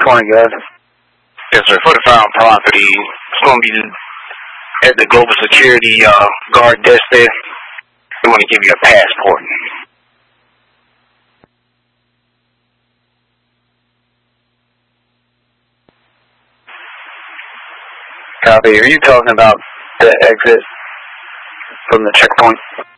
20, guys. Yes, sir. For the found property, it's going to be at the Global Security Guard desk there. They want to give you a passport. Copy. Are you talking about the exit from the checkpoint?